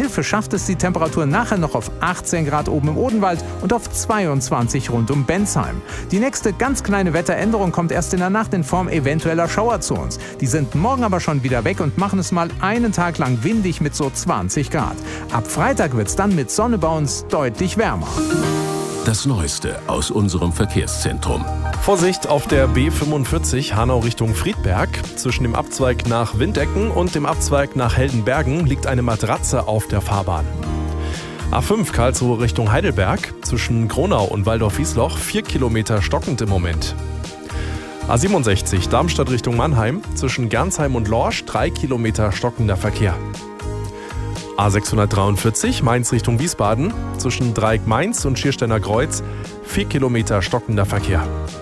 Hilfe schafft es die Temperatur nachher noch auf 18 Grad oben im Odenwald und auf 22 rund um Bensheim. Die nächste ganz kleine Wetteränderung kommt erst in der Nacht in Form eventueller Schauer zu uns. Die sind morgen aber schon wieder weg und machen es mal einen Tag lang windig mit so 20 Grad. Ab Freitag wird es dann mit Sonne bei uns deutlich wärmer. Das Neueste aus unserem Verkehrszentrum. Vorsicht auf der B45 Hanau Richtung Friedberg. Zwischen dem Abzweig nach Windecken und dem Abzweig nach Heldenbergen liegt eine Matratze auf der Fahrbahn. A5 Karlsruhe Richtung Heidelberg. Zwischen Gronau und Waldorf-Wiesloch 4 Kilometer stockend im Moment. A67 Darmstadt Richtung Mannheim. Zwischen Gernsheim und Lorsch 3 Kilometer stockender Verkehr. A643 Mainz Richtung Wiesbaden. Zwischen Dreieck-Mainz und Schiersteiner Kreuz 4 Kilometer stockender Verkehr.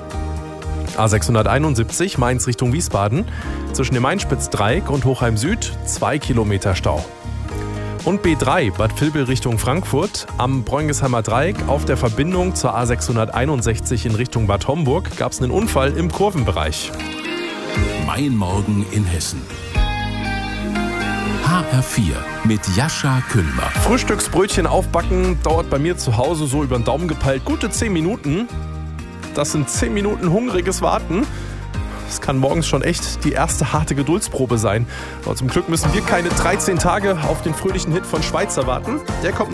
A671 Mainz Richtung Wiesbaden. Zwischen dem Mainspitz-Dreieck und Hochheim Süd 2 Kilometer Stau. Und B3 Bad Vilbel Richtung Frankfurt. Am Bräungesheimer Dreieck auf der Verbindung zur A661 in Richtung Bad Homburg gab es einen Unfall im Kurvenbereich. Mein Morgen in Hessen. HR4 mit Jascha Küllmer. Frühstücksbrötchen aufbacken dauert bei mir zu Hause so über den Daumen gepeilt gute 10 Minuten. Das sind 10 Minuten hungriges Warten. Das kann morgens schon echt die erste harte Geduldsprobe sein. Aber zum Glück müssen wir keine 13 Tage auf den fröhlichen Hit von Schweizer warten. Der kommt